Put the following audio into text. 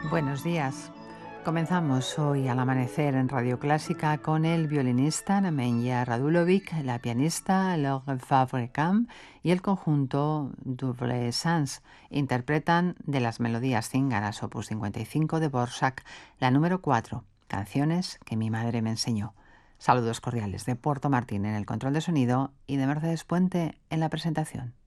Buenos días. Comenzamos hoy al amanecer en Radio Clásica con el violinista Nemanja Radulovic, la pianista Laure Fabricant y el conjunto Double Sans. Interpretan de las melodías cíngaras opus 55 de Dvořák, la número 4, Canciones que mi madre me enseñó. Saludos cordiales de Puerto Martín en el control de sonido y de Mercedes Puente en la presentación.